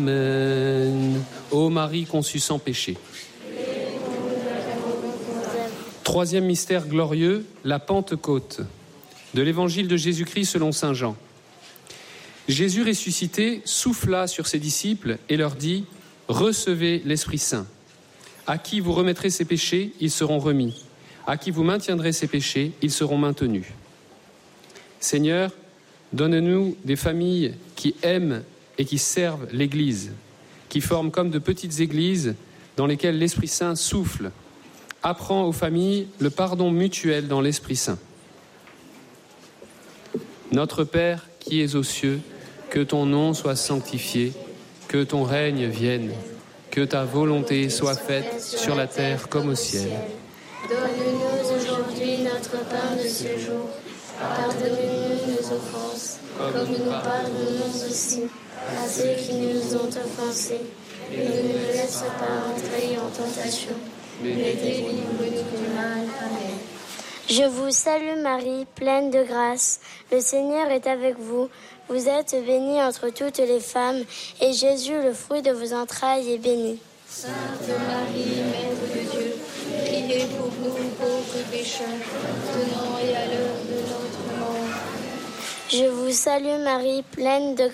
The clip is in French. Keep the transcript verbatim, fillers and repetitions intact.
Amen. Ô Marie conçue sans péché. Troisième mystère glorieux, la Pentecôte. De l'évangile de Jésus-Christ selon saint Jean. Jésus ressuscité souffla sur ses disciples et leur dit « Recevez l'Esprit Saint. À qui vous remettrez ses péchés, ils seront remis. À qui vous maintiendrez ses péchés, ils seront maintenus. » Seigneur, donne-nous des familles qui aiment et qui servent l'Église, qui forment comme de petites églises dans lesquelles l'Esprit Saint souffle. Apprends aux familles le pardon mutuel dans l'Esprit Saint. Notre Père qui es aux cieux, que ton nom soit sanctifié, que ton règne vienne, que ta volonté soit faite sur la terre comme au ciel. Donne-nous aujourd'hui notre pain de ce jour. Pardonne-nous nos offenses, comme nous pardonnons aussi à ceux qui nous ont offensés. Et ne nous laisse pas entrer en tentation, mais délivre-nous du mal. Amen. Je vous salue Marie, pleine de grâce. Le Seigneur est avec vous. Vous êtes bénie entre toutes les femmes, et Jésus, le fruit de vos entrailles, est béni. Sainte Marie, Mère de Dieu, priez pour nous pauvres pécheurs, maintenant et à l'heure de notre mort. Je vous salue Marie, pleine de